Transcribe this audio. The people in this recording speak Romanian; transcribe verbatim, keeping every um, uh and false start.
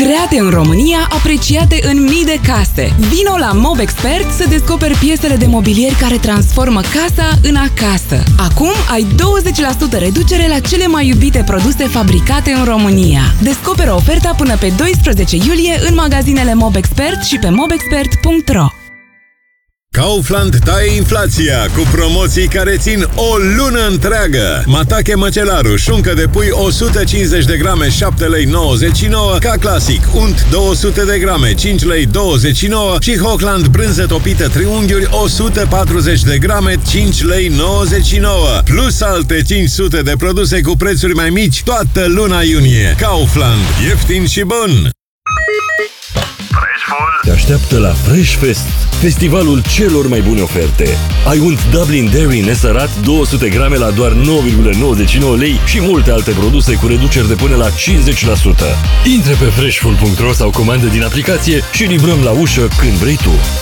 Create în România, apreciate în mii de case. Vino la Mobexpert să descoperi piesele de mobilier care transformă casa în acasă. Acum ai douăzeci la sută reducere la cele mai iubite produse fabricate în România. Descoperă oferta până pe doisprezece iulie în magazinele Mobexpert și pe mobexpert punct ro. Kaufland taie inflația cu promoții care țin o lună întreagă. Matache măcelaru, șuncă de pui o sută cincizeci de grame, șapte lei nouăzeci și nouă, ca clasic, unt două sute de grame, cinci lei douăzeci și nouă și Hochland brânză topită triunghiuri o sută patruzeci de grame, cinci lei nouăzeci și nouă. Plus alte cinci sute de produse cu prețuri mai mici toată luna iunie. Kaufland, ieftin și bun! Te așteaptă la Fresh Fest, festivalul celor mai bune oferte. Ai unt Dublin Dairy nesărat două sute grame la doar nouă virgulă nouăzeci și nouă lei și multe alte produse cu reduceri de până la cincizeci la sută. Intre pe freshful punct ro sau comandă din aplicație și livrăm la ușă când vrei tu.